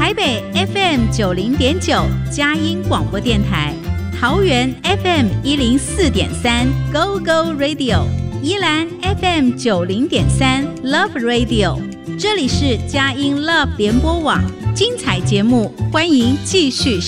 台北 FM90.9 佳音广播电台，桃园 FM104.3 Go Go Radio， 宜兰 FM90.3 Love Radio， 这里是佳音 Love 联播网，精彩节目欢迎继续